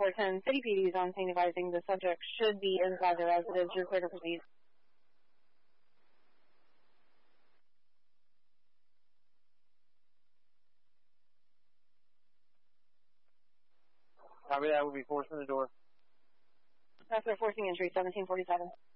410, City PD is on scene advising the subject should be inside the residence. You're clear to proceed. Copy that, we'll be forcing the door. That's their forcing entry, 1747.